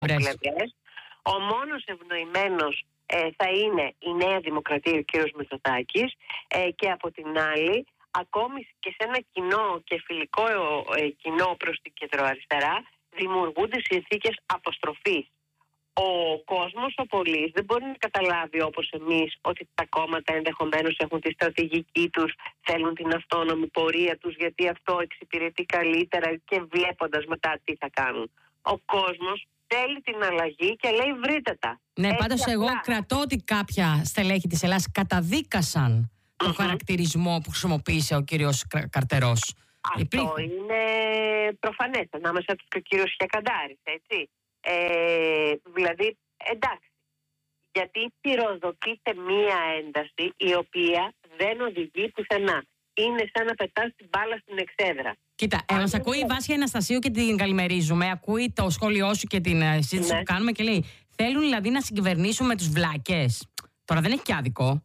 πλευρές. Ο μόνος ευνοημένος θα είναι η Νέα Δημοκρατία, ο κ. Μητσοτάκης, και από την άλλη, ακόμη και σε ένα κοινό και φιλικό κοινό προς την κεντροαριστερά, δημιουργούνται συνθήκες αποστροφής. Ο κόσμος, ο πολίτης, δεν μπορεί να καταλάβει όπως εμείς ότι τα κόμματα ενδεχομένως έχουν τη στρατηγική τους, θέλουν την αυτόνομη πορεία τους, γιατί αυτό εξυπηρετεί καλύτερα και βλέποντας μετά τι θα κάνουν. Ο κόσμος θέλει την αλλαγή και λέει βρείτε τα. Ναι, πάντως εγώ κρατώ ότι κάποια στελέχη της Ελλάδας καταδίκασαν τον χαρακτηρισμό που χρησιμοποίησε ο κύριος Καρτερός. Αυτό είναι προφανές, ανάμεσα τους και ο κύριος Χιακαντάρης, έτσι. Δηλαδή, εντάξει, γιατί πυροδοτείται μία ένταση η οποία δεν οδηγεί πουθενά. Είναι σαν να πετάς την μπάλα στην εξέδρα. Κοίτα, μας ακούει η Βάσια Αναστασίου και την καλημερίζουμε. Ακούει το σχόλιο σου και την συζήτηση που κάνουμε και λέει: θέλουν δηλαδή να συγκυβερνήσουν με τους βλάκες. Τώρα δεν έχει και άδικο.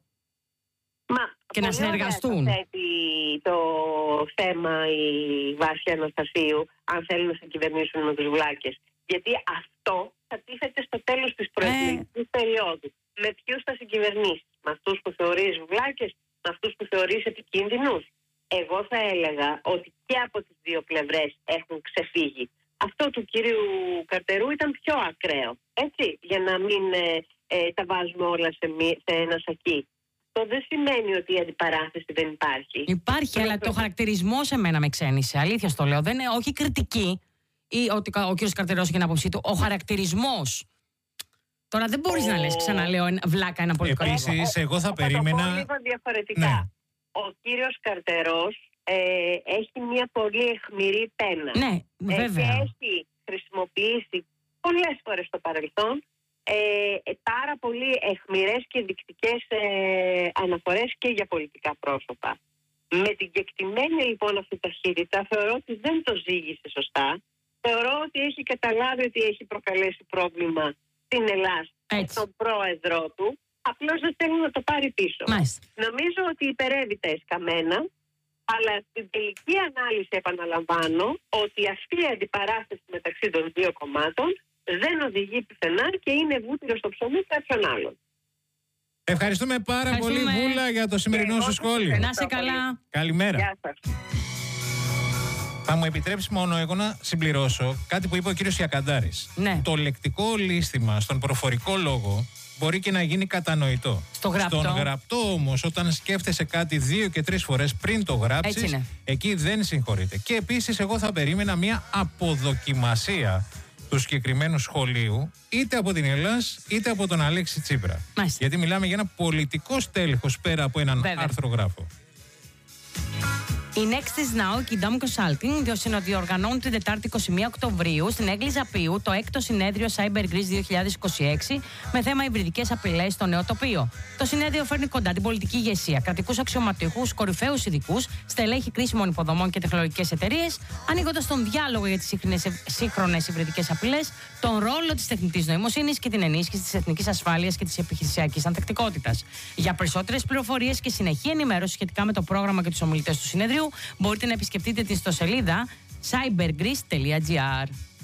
Και να συνεργαστούν. Θέτει το θέμα η Βάσια Αναστασίου, αν θέλουν να συγκυβερνήσουν με τους βλάκες. Γιατί αυτό θα τίθεται στο τέλος της προεκλογικής περίοδου. Με ποιους θα συγκυβερνήσεις? Με αυτούς που θεωρείς βλάκες, με αυτούς που θεωρείς επικίνδυνους? Εγώ θα έλεγα ότι και από τις δύο πλευρές έχουν ξεφύγει. Αυτό του κύριου Καρτερού ήταν πιο ακραίο, έτσι, για να μην τα βάζουμε όλα σε ένα σακί. Αυτό δεν σημαίνει ότι η αντιπαράθεση δεν υπάρχει. Υπάρχει, αλλά το χαρακτηρισμό σε μένα με ξένησε. Αλήθεια στο λέω. Δεν είναι, όχι κριτική ή ότι ο κύριος Καρτερός έχει την άποψή του. Ο χαρακτηρισμός. Τώρα δεν μπορείς να λες, ξαναλέω, βλάκα ένα πολιτικό. Επίσης, εγώ θα περίμενα. Θα το πω λίγο διαφορετικά. Ναι. Ο κύριος Καρτερός έχει μια πολύ αιχμηρή πένα. Ναι, βέβαια. Και έχει χρησιμοποιήσει πολλές φορές στο παρελθόν πάρα πολύ αιχμηρές και δεικτικές αναφορές και για πολιτικά πρόσωπα. Με την κεκτημένη λοιπόν αυτή ταχύτητα θεωρώ ότι δεν το ζήγησε σωστά. Θεωρώ ότι έχει καταλάβει ότι έχει προκαλέσει πρόβλημα στην Ελλάδα, στον πρόεδρό του. Απλώς δεν θέλει να το πάρει πίσω. Μάλιστα. Νομίζω ότι υπερεύει τα εσκαμμένα, αλλά στην τελική ανάλυση επαναλαμβάνω ότι αυτή η αντιπαράθεση μεταξύ των δύο κομμάτων δεν οδηγεί πουθενά και είναι βούτυρο στο ψωμί κάποιον άλλον. Ευχαριστούμε πάρα πολύ, Βούλα, για το σημερινό σου σχόλιο. Να είσαι καλά. Καλημέρα. Γεια σας. Θα μου επιτρέψει μόνο εγώ να συμπληρώσω κάτι που είπε ο κύριος Ιακαντάρης. Ναι. Το λεκτικό λύστημα στον προφορικό λόγο μπορεί και να γίνει κατανοητό. Στον γραπτό όμως, όταν σκέφτεσαι κάτι 2 και 3 φορές πριν το γράψεις, εκεί δεν συγχωρείται. Και επίσης εγώ θα περίμενα μια αποδοκιμασία του συγκεκριμένου σχολείου, είτε από την Ελλάς είτε από τον Αλέξη Τσίπρα. Μάλιστα. Γιατί μιλάμε για ένα πολιτικό στέλεχος πέρα από έναν άρθρογράφο. Η Next is Now και η Dom Consulting συνδιοργανώνουν την Τετάρτη 21 Οκτωβρίου στην Έγκλιζα Πίου το 6ο συνέδριο Cyber Greece 2026 με θέμα υβριδικές απειλές στο νέο τοπίο. Το συνέδριο φέρνει κοντά την πολιτική ηγεσία, κρατικούς αξιωματούχους, κορυφαίους ειδικούς, στελέχη κρίσιμων υποδομών και τεχνολογικές εταιρείες, ανοίγοντας τον διάλογο για τις σύγχρονες υβριδικές απειλές, τον ρόλο της τεχνητής νοημοσύνης και την ενίσχυση της εθνικής ασφάλειας και της επιχειρησιακής ανθεκτικότητας. Για περισσότερες πληροφορίες και συνεχή ενημέρωση σχετικά με το πρόγραμμα και τους ομιλητές του συνεδρίου, μπορείτε να επισκεφτείτε την ιστοσελίδα cybergreece.gr.